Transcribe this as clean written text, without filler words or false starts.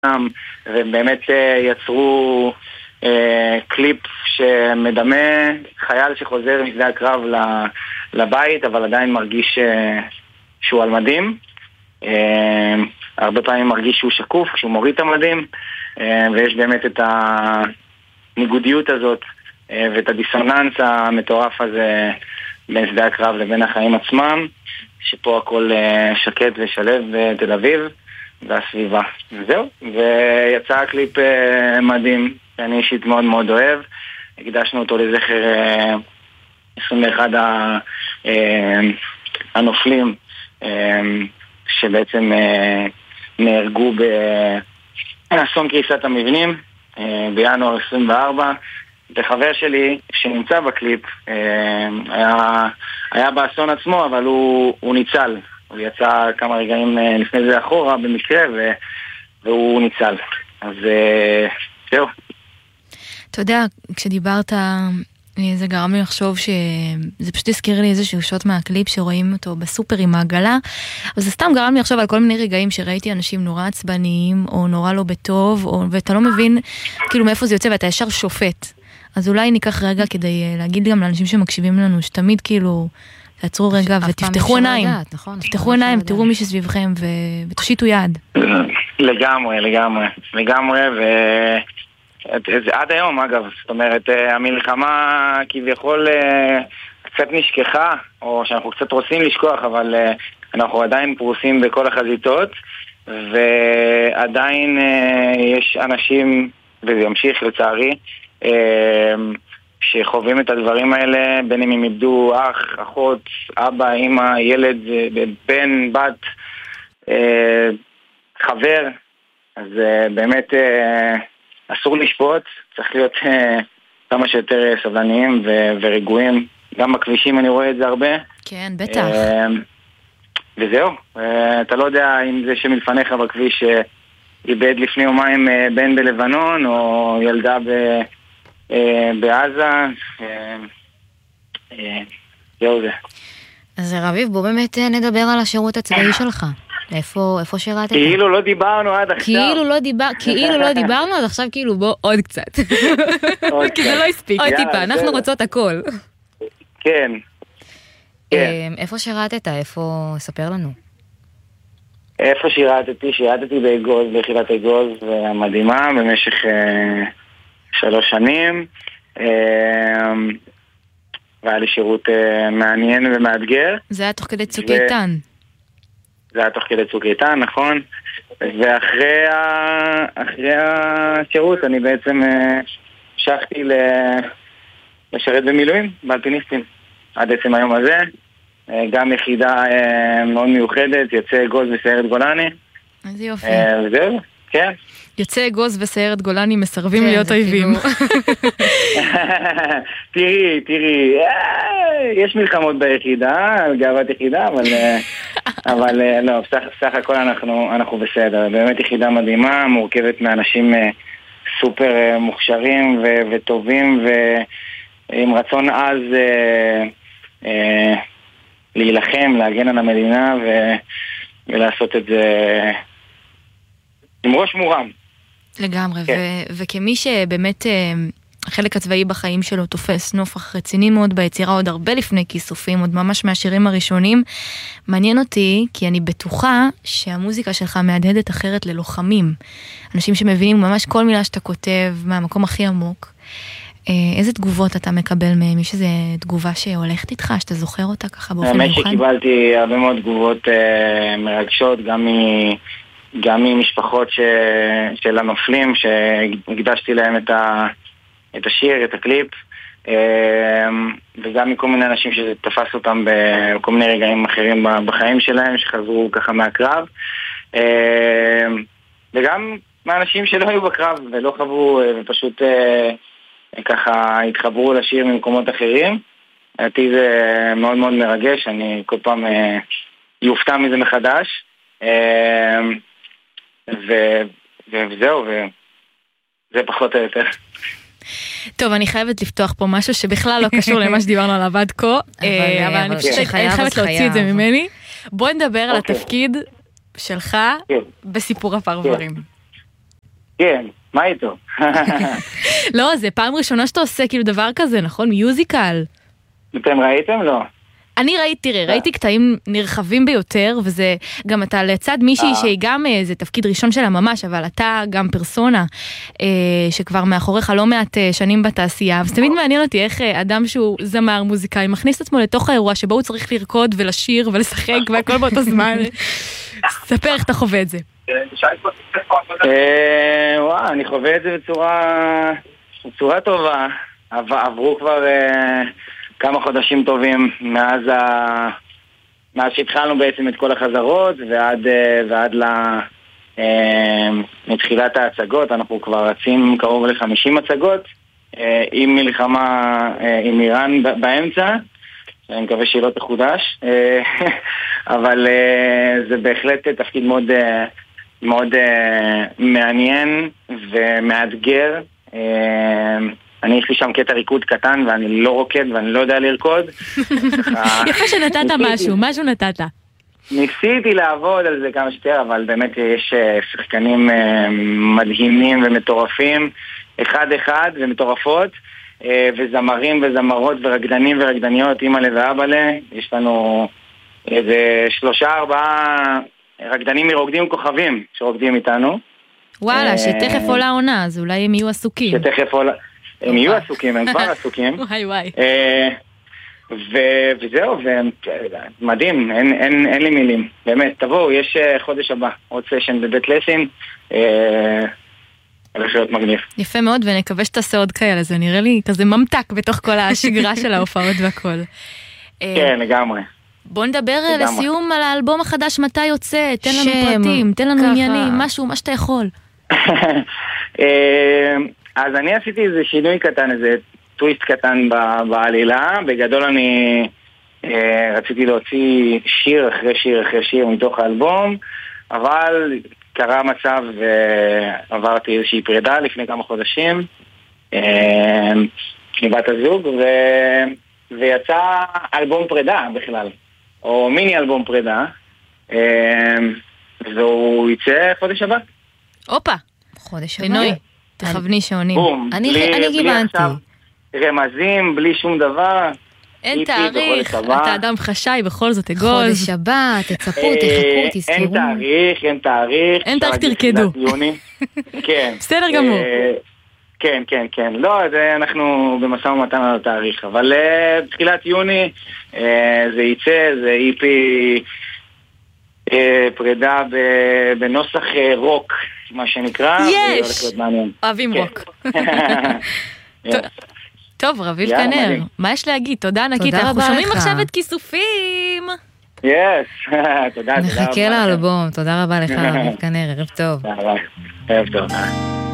ובאמת יצרו קליפ שמדמה חייל שחוזר משדה הקרב לבית, אבל עדיין מרגיש שהוא על מדים. הרבה פעמים מרגיש שהוא שקוף כשהוא מוריד את המדים, ויש באמת את הניגודיות הזאת ואת הדיסוננס המטורף הזה בין שדה הקרב לבין החיים עצמם, שפה הכל שקט ושלב בתל אביב והסביבה. וזהו, ויצא הקליפ מדהים, שאני אישית מאוד מאוד אוהב. הקדשנו אותו לזכר 21 הנופלים שבעצם נהרגו באסון קריסת המבנים בינואר 24. וחבר שלי שנמצא בקליפ היה באסון עצמו, אבל הוא ניצל. הוא יצא כמה רגעים לפני זה אחורה במקרה, והוא ניצל. אז זהו. אתה יודע, כשדיברת, זה גרם לי לחשוב שזה פשוט הזכיר לי איזשהו שוט מהקליפ שרואים אותו בסופר עם העגלה, אבל זה סתם גרם לי לחשוב על כל מיני רגעים שראיתי אנשים נורא עצבניים, או נורא לא בטוב, ואתה לא מבין כאילו מאיפה זה יוצא, ואתה ישר שופט. אז אולי ניקח רגע כדי להגיד גם לאנשים שמקשיבים לנו, שתמיד כאילו תעצרו רגע ותפתחו עיניים. תפתחו עיניים, תראו מי שסביבכם ותושיטו יד. לגמרי. עד היום, אגב, זאת אומרת, המלחמה כביכול קצת נשכחה, או שאנחנו קצת רוצים לשכוח, אבל אנחנו עדיין פרוסים בכל החזיתות, ועדיין יש אנשים, וזה ימשיך לצערי, שחווים את הדברים האלה, בין אם הם איבדו אח, אחות, אבא, אמא, ילד, בן, בת, חבר. אז באמת אסור לשפוט, צריך להיות כמה שיותר סבלניים ורגועים. גם בכבישים אני רואה את זה הרבה. כן, בטח. וזהו, אתה לא יודע אם זה שמלפניך בכביש איבד לפני יומיים בן בלבנון, או ילדה בעזה. זהו זה. אז רביב, בוא באמת נדבר על השירות הצבאי שלך. איפה שירתת? כאילו לא דיברנו עד עכשיו. כאילו לא דיברנו, אז עכשיו כאילו בוא עוד קצת. כי זה לא הספיק. עוד טיפה, אנחנו רוצות הכל. כן. איפה שירתת? איפה? ספר לנו. איפה שירתתי באגוז, ביחידת אגוז המדהימה, במשך 3 שנים. והיה לי שירות מעניין ומאתגר. זה היה תוך כדי צוק איתן. זה היה תוך כדי צוק איתן, נכון. ואחרי השירות אני בעצם המשכתי לשרת במילואים, באלפיניסטים. עד עצם היום הזה. גם יחידה מאוד מיוחדת, יוצא אגוז וסיירת גולני. איזה יופי. וזהו, כן. יוצא אגוז וסיירת גולני מסרבים להיות אויבים. תראי, יש מלחמות ביחידה, על גאוות יחידה, אבל לא, סך הכל אנחנו בסדר. באמת יחידה מדהימה, מורכבת מאנשים סופר מוכשרים וטובים, ועם רצון עז להילחם, להגן על המדינה ולעשות את זה עם ראש מורם. לגמרי, וכמי שבאמת החלק הצבאי בחיים שלו תופס נופח רציני מאוד ביצירה עוד הרבה לפני כיסופים, עוד ממש מהשירים הראשונים, מעניין אותי כי אני בטוחה שהמוזיקה שלך מהדהדת אחרת ללוחמים, אנשים שמבינים ממש כל מילה שאתה כותב מהמקום הכי עמוק. איזה תגובות אתה מקבל מהם? יש איזו תגובה שהולכת איתך, שאתה זוכר אותה ככה באופן מיוחד? האמת שקיבלתי הרבה מאוד תגובות מרגשות, גם ממשפחות של הנופלים, שהקדשתי להם את השיר, את הקליפ, וגם מכל מיני אנשים שתפס אותם בכל מיני רגעים אחרים בחיים שלהם, שחזרו ככה מהקרב, וגם מהאנשים שלא היו בקרב ולא חוו ופשוט ככה התחברו לשיר ממקומות אחרים. אותי זה מאוד מאוד מרגש, אני כל פעם יופתע מזה מחדש, וזהו, וזה פחות או יותר. טוב, אני חייבת לפתוח פה משהו שבכלל לא קשור למה שדיברנו עליו עד כה, אבל אני פשוט חייבת להוציא את זה ממני. בוא נדבר על התפקיד שלך בסיפור הפרברים. כן, מה איתו? לא, זה פעם ראשונה שאתה עושה כאילו דבר כזה, נכון? מיוזיקל. אתם ראיתם? לא. אני ראיתי קטעים נרחבים ביותר, וזה גם אתה לצד מישהי שהיא גם, זה תפקיד ראשון שלה ממש, אבל אתה גם פרסונה, שכבר מאחוריך לא מעט שנים בתעשייה, אז תמיד מעניין אותי איך אדם שהוא זמר מוזיקאי, מכניס את עצמו לתוך האירוע שבו הוא צריך לרקוד ולשיר ולשחק והכל באותו זמן. ספר איך אתה חווה את זה. וואו, אני חווה את זה בצורה טובה. עברו כבר כמה חודשים טובים מאז שהתחלנו בעצם את כל החזרות ועד מתחילת ההצגות. אנחנו כבר רצים קרוב ל-50 הצגות עם מלחמה עם איראן באמצע, אני מקווה שהיא לא תחודש, אבל זה בהחלט תפקיד מאוד מעניין ומאתגר. אני יש לי שם קטע ריקוד קטן ואני לא רוקד ואני לא יודע לרקוד. יפה שנתת משהו נתת. ניסיתי לעבוד על זה כמה שיותר, אבל באמת יש שחקנים מדהימים ומטורפים, אחד ומטורפות, וזמרים וזמרות ורקדנים ורקדניות, אמא ואבא לה. יש לנו איזה 3-4 רקדנים מרוקדים כוכבים שרוקדים איתנו. וואלה, שתכף עולה עונה, אז אולי הם יהיו עסוקים. הם יהיו עסוקים, הם כבר עסוקים. וואי. וזהו, מדהים, אין לי מילים. באמת, תבואו, יש חודש הבא, עוד סשן בבית לסין, הולך להיות מגניב. יפה מאוד, ונקווה שתעשה עוד כאלה, זה נראה לי כזה ממתק בתוך כל השגרה של ההופעות והכל. כן, לגמרי. בוא נדבר לסיום על האלבום החדש, מתי יוצא, תן לנו פרטים, תן לנו עניינים, משהו, מה שאתה יכול. אז אני עשיתי איזה שינוי קטן, איזה טוויסט קטן בעלילה. בגדול אני רציתי להוציא שיר אחרי שיר אחרי שיר מתוך האלבום, אבל קרה מצב ועברתי איזושהי פרידה לפני כמה חודשים מבת הזוג, ויצא אלבום פרידה בכלל, או מיני אלבום פרידה, והוא יצא חודש הבא. אופה, חודש הבא. בינוי, תכווני שעונים. אני גיוונתי. רמזים, בלי שום דבר. אין תאריך, אתה אדם חשאי, בכל זאת אגוז. חודש הבא, תצפו, תחכו, תזכרו. אין תאריך. אין תאריך, תרקדו. כן. בסדר גמור. כן. לא, אנחנו במשא ומתן על התאריך, אבל בתחילת יוני זה יצא, זה איפי פרידה בנוסח רוק, מה שנקרא. יש! אוהבים רוק. טוב, רביב כנר, מה יש להגיד? תודה ענקית, אנחנו שומעים עכשיו את כיסופים. תודה. נחכה לאלבום, תודה רבה לך רביב כנר, ערב טוב. ערב טוב.